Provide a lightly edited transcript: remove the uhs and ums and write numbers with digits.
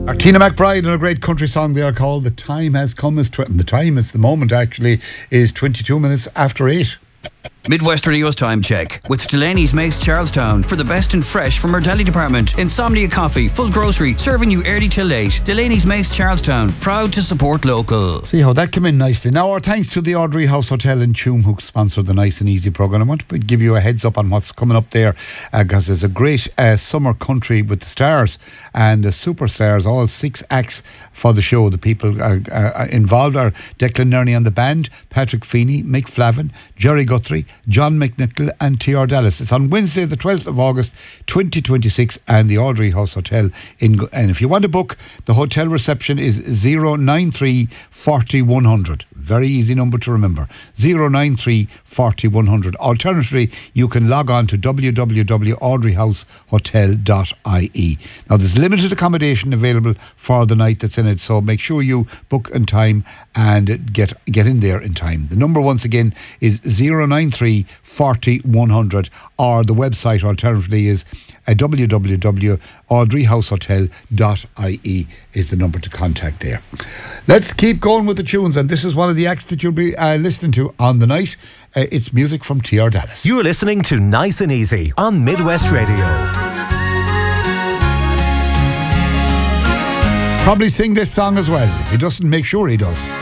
Tina McBride and a great country song they are called The Time Has Come. The moment actually is 22 minutes after 8. Midwest Radio's time check with Delaney's Mace Charlestown for the best and fresh from our deli department. Insomnia Coffee, full grocery, serving you early till late. Delaney's Mace Charlestown, proud to support local. See how that came in nicely. Now our thanks to the Audrey House Hotel in Tuam who sponsored the Nice and Easy programme. I want to give you a heads up on what's coming up there because there's a great summer country with the stars and the superstars, all 6 acts for the show. The people involved are Declan Nerney on the band, Patrick Feeney, Mick Flavin, Jerry Guthrie, John McNichol and T.R. Dallas. It's on Wednesday the 12th of August 2026 and the Audrey House Hotel and if you want to book, the hotel reception is 093 40 100. Very easy number to remember, 093 40 100. Alternatively, you can log on to www.audreyhousehotel.ie. Now there's limited accommodation available for the night that's in it, so make sure you book in time and get in there in time. The number once again is 093 40 100, or the website alternatively is www.audreyhousehotel.ie is the number to contact there. Let's keep going with the tunes, and this is one of the acts that you'll be listening to on the night. It's music from T.R. Dallas. You're listening to Nice and Easy on Midwest Radio. Probably sing this song as well. If he doesn't, make sure he does.